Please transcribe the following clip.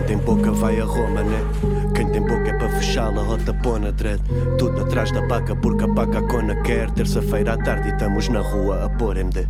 tem boca vai a Roma, né? Quem tem boca é para fechá-la, rota pona dread. Tudo atrás da paca porque a paca a cona quer. Terça-feira à tarde e estamos na rua a pôr MD.